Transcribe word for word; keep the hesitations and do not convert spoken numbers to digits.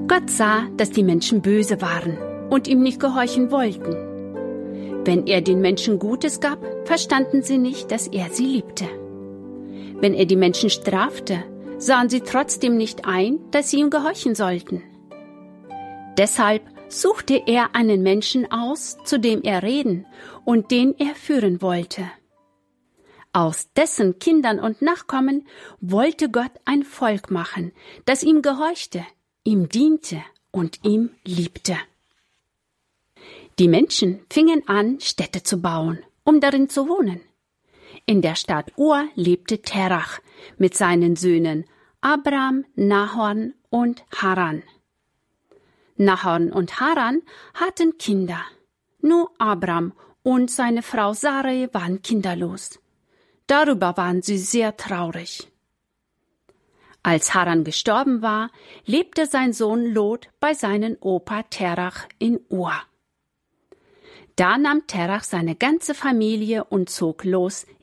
Gott sah, dass die Menschen böse waren und ihm nicht gehorchen wollten. Wenn er den Menschen Gutes gab, verstanden sie nicht, dass er sie liebte. Wenn er die Menschen strafte, sahen sie trotzdem nicht ein, dass sie ihm gehorchen sollten. Deshalb suchte er einen Menschen aus, zu dem er reden und den er führen wollte. Aus dessen Kindern und Nachkommen wollte Gott ein Volk machen, das ihm gehorchte, ihm diente und ihm liebte. Die Menschen fingen an, Städte zu bauen, um darin zu wohnen. In der Stadt Ur lebte Terach mit seinen Söhnen Abram, Nahor und Haran. Nahor und Haran hatten Kinder. Nur Abram und seine Frau Sarai waren kinderlos. Darüber waren sie sehr traurig. Als Haran gestorben war, lebte sein Sohn Lot bei seinem Opa Terach in Ur. Da nahm Terach seine ganze Familie und zog los